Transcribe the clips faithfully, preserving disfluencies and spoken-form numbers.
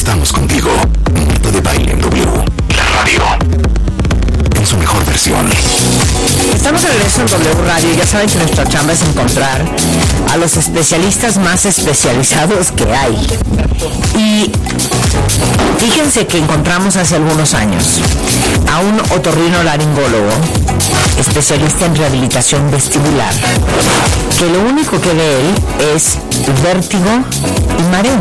Estamos contigo. Marta de Baile en W. La radio. En su mejor versión. Estamos de regreso en W Radio. Ya saben que nuestra chamba es encontrar a los especialistas más especializados que hay. Y fíjense que encontramos hace algunos años a un otorrinolaringólogo especialista en rehabilitación vestibular, que lo único que ve él es vértigo y mareo.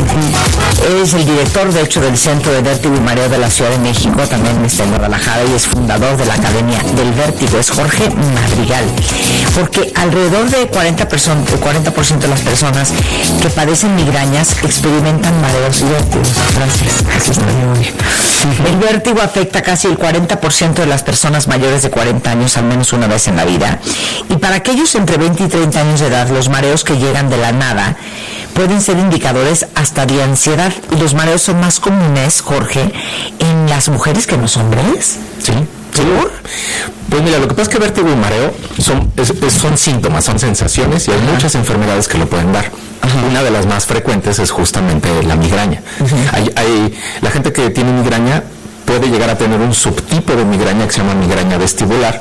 Es el director, de hecho, del Centro de Vértigo y Mareo de la Ciudad de México, también está en Guadalajara, y es fundador de la Academia del Vértigo. Es Jorge Madrigal. Porque alrededor de cuarenta por ciento de las personas que padecen migrañas experimentan mareos y vértigos. Gracias. Así está bien. El vértigo afecta casi el cuarenta por ciento de las personas mayores de cuarenta años al menos una vez en la vida. Y para aquellos entre veinte y treinta años de edad, los mareos que llegan de la nada pueden ser indicadores hasta de ansiedad. Y los mareos son más comunes, Jorge, en las mujeres que en los hombres. Sí. ¿Seguro? Pues mira, lo que pasa es que vértigo y mareo son, es, es, son síntomas, son sensaciones, y hay muchas enfermedades que lo pueden dar. Uh-huh. Una de las más frecuentes es justamente la migraña. Uh-huh. Hay, hay, la gente que tiene migraña puede llegar a tener un subtipo de migraña que se llama migraña vestibular,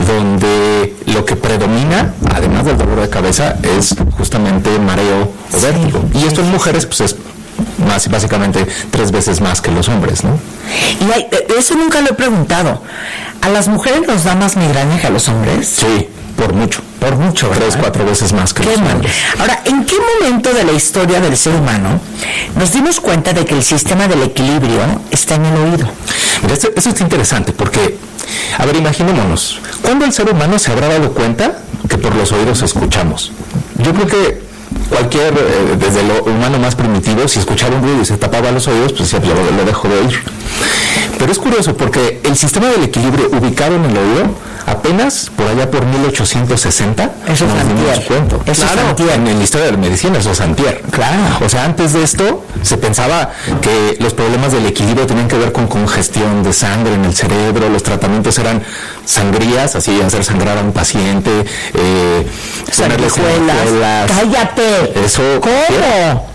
donde lo que predomina, además del dolor de cabeza, es justamente mareo o vértigo. Sí. Y esto en mujeres pues es más, básicamente tres veces más que los hombres, ¿no? Y hay, eso nunca lo he preguntado. ¿A las mujeres nos da más migraña que a los hombres? Sí, por mucho. Por mucho, ¿verdad? Tres, cuatro veces más que qué los mal. hombres. Ahora, ¿en qué momento de la historia del ser humano nos dimos cuenta de que el sistema del equilibrio está en el oído? Mira, esto, eso está interesante porque, a ver, imaginémonos, ¿cuándo el ser humano se habrá dado cuenta que por los oídos escuchamos? Yo creo que cualquier, eh, desde lo humano más primitivo, si escuchaba un ruido y se tapaba los oídos, pues ya lo, lo dejo de oír. Pero es curioso porque el sistema del equilibrio ubicado en el oído, apenas por allá por mil ochocientos sesenta, eso es antier. Cuento. Eso claro, es antier. En la historia de la medicina eso es antier. Claro. O sea, antes de esto se pensaba que los problemas del equilibrio tenían que ver con congestión de sangre en el cerebro, los tratamientos eran sangrías, así hacer sangrar a un paciente, eh, ponerle sanguijuelas. ¡Cállate! Eso. ¿Cómo?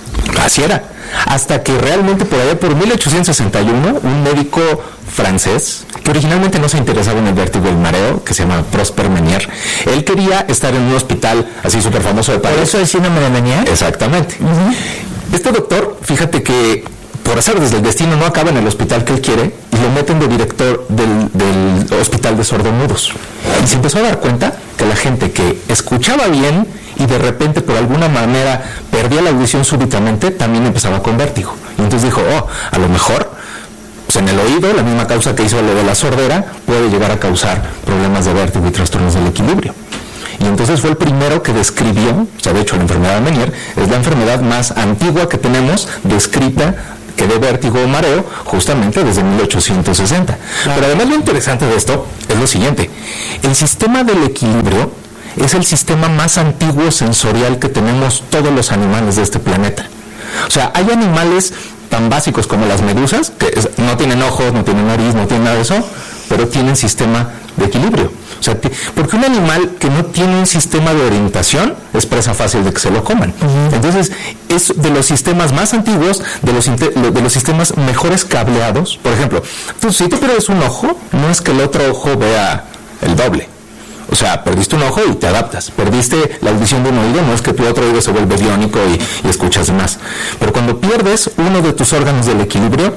Así era. Hasta que realmente por allá por mil ochocientos sesenta y uno, un médico francés, que originalmente no se interesaba en el vértigo y el mareo, que se llama Prosper Ménière, él quería estar en un hospital así súper famoso de París. ¿Por eso el síndrome de Ménière? Exactamente. Uh-huh. Este doctor, fíjate que por hacer desde el destino no acaba en el hospital que él quiere y lo meten de director del, del hospital de sordomudos. Y se empezó a dar cuenta que la gente que escuchaba bien y de repente por alguna manera perdía la audición súbitamente, también empezaba con vértigo. Y entonces dijo, oh, a lo mejor pues en el oído, la misma causa que hizo lo de la sordera, puede llegar a causar problemas de vértigo y trastornos del equilibrio. Y entonces fue el primero que describió, o sea, de hecho la enfermedad de Ménière es la enfermedad más antigua que tenemos descrita que de vértigo o mareo, justamente desde mil ochocientos sesenta. Claro. Pero además lo interesante de esto es lo siguiente: el sistema del equilibrio es el sistema más antiguo sensorial que tenemos todos los animales de este planeta. O sea, hay animales tan básicos como las medusas, que es, no tienen ojos, no tienen nariz, no tienen nada de eso, pero tienen sistema de equilibrio. O sea, porque un animal que no tiene un sistema de orientación es presa fácil de que se lo coman. Uh-huh. Entonces, es de los sistemas más antiguos, de los, de los sistemas mejores cableados. Por ejemplo, tú, si te pierdes un ojo, no es que el otro ojo vea el doble. O sea, perdiste un ojo y te adaptas. Perdiste la audición de un oído, no es que tu otro oído se vuelve biónico y, y escuchas más. Pero cuando pierdes uno de tus órganos del equilibrio,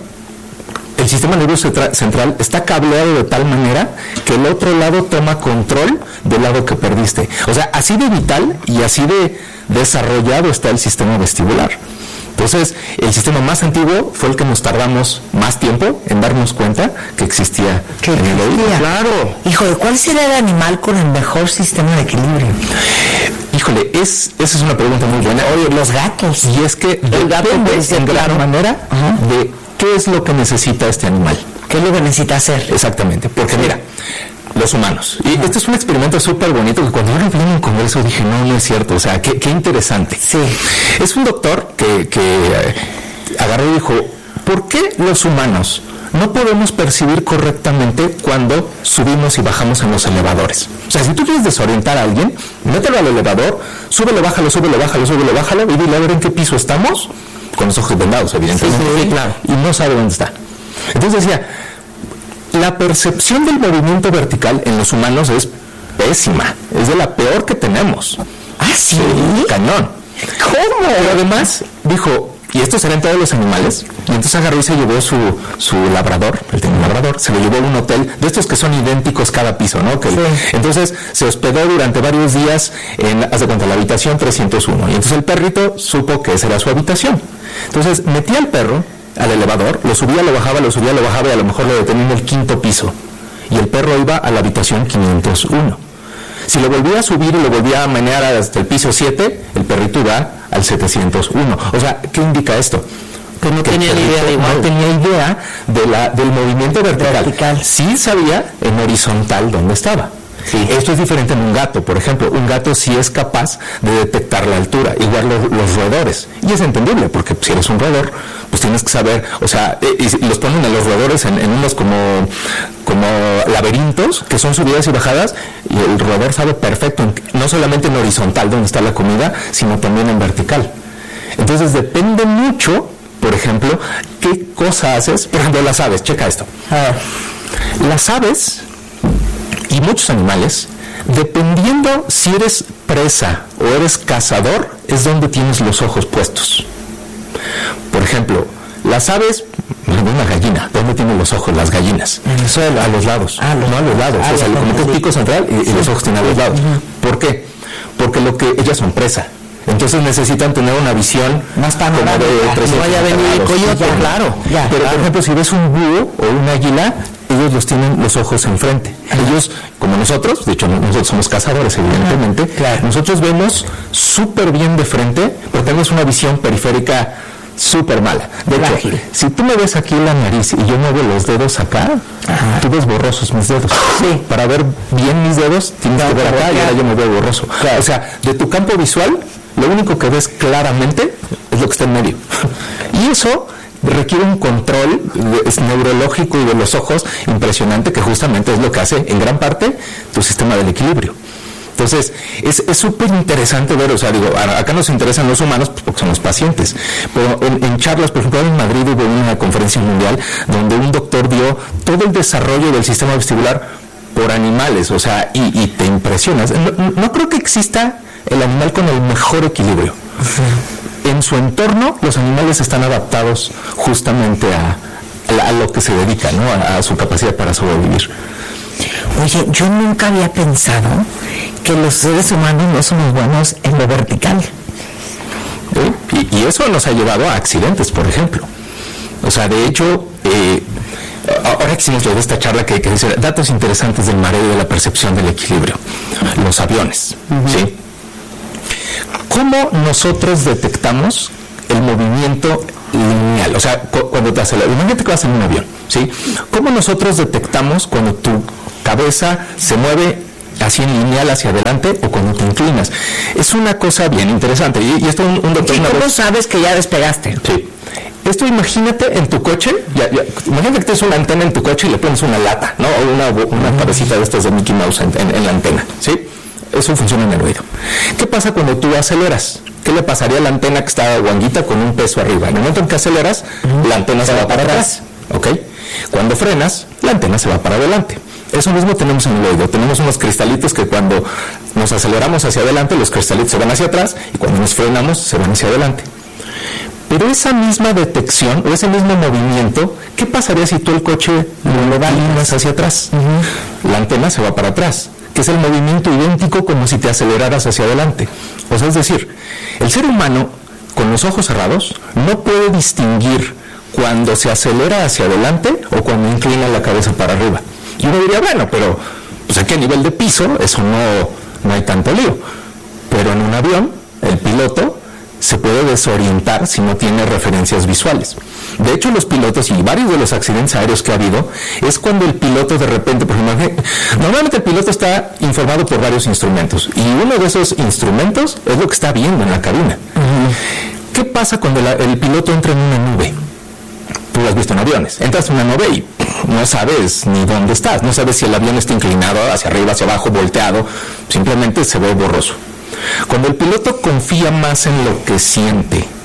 el sistema nervioso central está cableado de tal manera que el otro lado toma control del lado que perdiste. O sea, así de vital y así de desarrollado está el sistema vestibular. Entonces, el sistema más antiguo fue el que nos tardamos más tiempo en darnos cuenta que existía ¿Qué en el oído. Claro. Híjole, ¿cuál será el animal con el mejor sistema de equilibrio? Híjole, es, esa es una pregunta muy buena. Oye, los gatos. Y es que el gato depende en gran manera uh-huh. de qué es lo que necesita este animal. ¿Qué es lo que necesita hacer? Exactamente, porque mira, los humanos. Y uh-huh. este es un experimento súper bonito que cuando yo lo vi en un congreso dije, no, no es cierto. O sea, qué, qué interesante. Sí. Es un doctor que, que eh, agarró y dijo, ¿por qué los humanos no podemos percibir correctamente cuando subimos y bajamos en los elevadores? O sea, si tú quieres desorientar a alguien, mételo al elevador, súbelo, bájalo, súbelo, bájalo, súbelo, bájalo, y dile a ver en qué piso estamos, con los ojos vendados, evidentemente, sí, sí, claro. y no sabe dónde está. Entonces decía, la percepción del movimiento vertical en los humanos es pésima, es de la peor que tenemos. ¿Ah, sí? Sí, cañón. ¿Cómo? Pero además dijo, y estos serán todos los animales, y entonces agarró y se llevó su, su labrador, él tenía un labrador, se lo llevó a un hotel, de estos que son idénticos cada piso, ¿no? Que, sí. Entonces se hospedó durante varios días en, haz de cuenta, la habitación trescientos uno, y entonces el perrito supo que esa era su habitación. Entonces metía al perro al elevador, lo subía, lo bajaba, lo subía, lo bajaba, y a lo mejor lo detenía en el quinto piso, y el perro iba a la habitación quinientos uno. Si lo volvía a subir y lo volvía a menear hasta el piso siete, el perrito iba al setecientos uno. O sea, ¿qué indica esto? Que no que tenía ni idea de igual. No tenía idea de la, del movimiento vertical. vertical. Sí sabía en horizontal dónde estaba. Sí. Esto es diferente en un gato, por ejemplo. Un gato sí es capaz de detectar la altura, igual los, los roedores. Y es entendible, porque si eres un roedor, pues tienes que saber, o sea, y, y los ponen a los roedores en, en unos como, como laberintos, que son subidas y bajadas, y el roedor sabe perfecto, no solamente en horizontal, donde está la comida, sino también en vertical. Entonces depende mucho, por ejemplo, qué cosa haces. Por ejemplo, las aves, checa esto. Ah. Las aves y muchos animales, dependiendo si eres presa o eres cazador, es donde tienes los ojos puestos. Por ejemplo, las aves, una gallina, ¿dónde tienen los ojos las gallinas? En el suelo. A los lados. Ah, los, no a los lados. Ah, o sea, como que es pico central y, sí. y los ojos tienen a los lados. Uh-huh. ¿Por qué? Porque lo que ellas son presa. Entonces necesitan tener una visión más panorámica, de no vaya a venir el coyote, ya, claro. Ya, Pero claro. Por ejemplo, si ves un búho o un águila, ellos los tienen los ojos enfrente. Ajá. Ellos, como nosotros, de hecho nosotros somos cazadores, evidentemente, claro. Nosotros vemos súper bien de frente, pero tenemos una visión periférica súper mala. De hecho, ágil. Si tú me ves aquí la nariz y yo muevo los dedos acá, ajá, tú ves borrosos mis dedos. Sí. Para ver bien mis dedos, tienes claro, que ver acá y ahora yo me veo borroso. Claro. O sea, de tu campo visual, lo único que ves claramente es lo que está en medio. Y eso requiere un control neurológico y de los ojos impresionante, que justamente es lo que hace en gran parte tu sistema del equilibrio. Entonces, es súper interesante ver, o sea, digo, acá nos interesan los humanos porque somos pacientes, pero en, en charlas, por ejemplo, en Madrid hubo una conferencia mundial donde un doctor dio todo el desarrollo del sistema vestibular por animales, o sea, y, y te impresionas. No, no creo que exista el animal con el mejor equilibrio. Uh-huh. En su entorno, los animales están adaptados justamente a, a, a lo que se dedica, ¿no? A, a su capacidad para sobrevivir. Oye, yo nunca había pensado que los seres humanos no somos buenos en lo vertical. ¿Eh? Y, y eso nos ha llevado a accidentes, por ejemplo. O sea, de hecho, eh, ahora quisimos leer esta charla que, que dice datos interesantes del mareo y de la percepción del equilibrio. Los aviones, uh-huh. ¿Sí? ¿Cómo nosotros detectamos el movimiento lineal? O sea, cu- cuando te aceleras, imagínate que vas en un avión, ¿sí? ¿Cómo nosotros detectamos cuando tu cabeza se mueve así en lineal hacia adelante o cuando te inclinas? Es una cosa bien interesante. Y, y esto un, un doctor... ¿Y cómo vez... sabes que ya despegaste? Sí. Esto imagínate en tu coche, ya, ya, imagínate que tienes una antena en tu coche y le pones una lata, ¿no? O una, una mm. cabecita de estas de Mickey Mouse en, en, en la antena, ¿sí? Eso funciona en el oído. ¿Qué pasa cuando tú aceleras? ¿Qué le pasaría a la antena que está guanguita con un peso arriba? En el momento en que aceleras, uh-huh. la antena se, se va para atrás, ¿ok? Cuando frenas, la antena se va para adelante. Eso mismo tenemos en el oído. Tenemos unos cristalitos que cuando nos aceleramos hacia adelante, los cristalitos se van hacia atrás, y cuando nos frenamos, se van hacia adelante. Pero esa misma detección, o ese mismo movimiento, ¿qué pasaría si tú el coche lo inclinas hacia atrás? Uh-huh. La antena se va para atrás, que es el movimiento idéntico como si te aceleraras hacia adelante. O sea, es decir, el ser humano, con los ojos cerrados, no puede distinguir cuando se acelera hacia adelante o cuando inclina la cabeza para arriba. Y uno diría, bueno, pero pues aquí a nivel de piso, eso no, no hay tanto lío. Pero en un avión, el piloto se puede desorientar si no tiene referencias visuales. De hecho, los pilotos y varios de los accidentes aéreos que ha habido es cuando el piloto de repente, por ejemplo, normalmente el piloto está informado por varios instrumentos y uno de esos instrumentos es lo que está viendo en la cabina. Uh-huh. ¿Qué pasa cuando la, el piloto entra en una nube? Tú lo has visto en aviones. Entras en una nube y no sabes ni dónde estás, no sabes si el avión está inclinado hacia arriba, hacia abajo, volteado, simplemente se ve borroso. Cuando el piloto confía más en lo que siente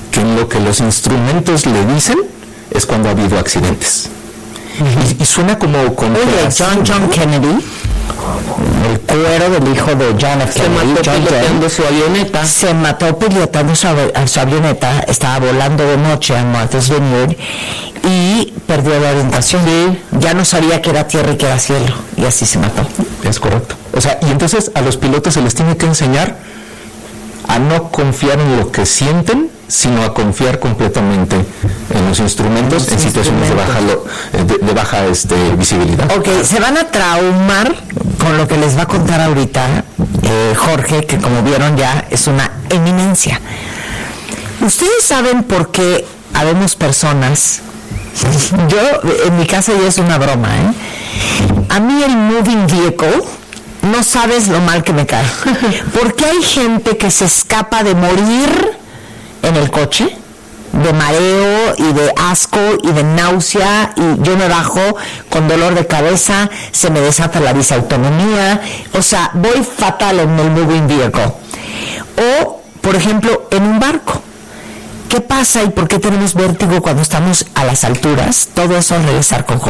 que en lo que los instrumentos le dicen es cuando ha habido accidentes. Uh-huh. y, y suena como... como Oye, John John Kennedy, el cuero del hijo de John F. Kennedy, se mató John pilotando John, su avioneta. Se mató pilotando su, av- su avioneta, estaba volando de noche a Martha's Vineyard y perdió la orientación. Sí. Ya no sabía que era tierra y que era cielo, y así se mató. Es correcto. O sea, y entonces a los pilotos se les tiene que enseñar a no confiar en lo que sienten, sino a confiar completamente en los instrumentos, los en situaciones instrumentos. de baja, lo, de, de baja este, visibilidad. Ok, se van a traumar con lo que les va a contar ahorita eh, Jorge, que como vieron ya es una eminencia. Ustedes saben por qué habemos personas, yo en mi casa ya es una broma, ¿eh? A mí el moving vehicle, no sabes lo mal que me cae. Porque hay gente que se escapa de morir en el coche, de mareo y de asco y de náusea, y yo me bajo con dolor de cabeza, se me desata la disautonomía, o sea, voy fatal en el moving vehicle. O, por ejemplo, en un barco. ¿Qué pasa y por qué tenemos vértigo cuando estamos a las alturas? Todo eso al regresar con Jorge.